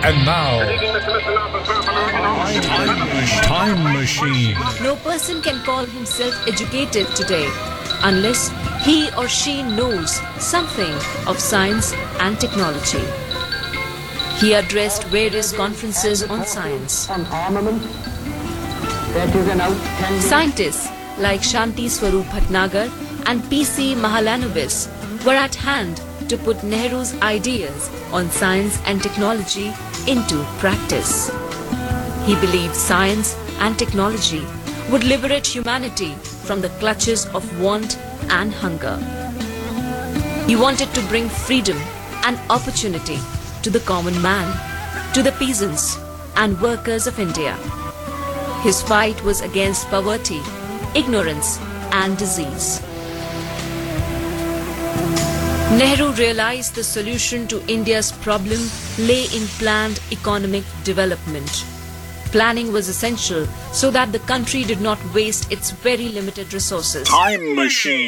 And now, Time Machine. No person can call himself educated today unless he or she knows something of science and technology. He addressed various conferences on science. Scientists like Shanti Swarup Bhatnagar and P.C. Mahalanobis were at hand to put Nehru's ideas on science and technology into practice. He believed science and technology would liberate humanity from the clutches of want and hunger. He wanted to bring freedom and opportunity to the common man, to the peasants and workers of India. His fight was against poverty, ignorance and disease. Nehru realized the solution to India's problem lay in planned economic development. Planning was essential so that the country did not waste its very limited resources. Time Machine.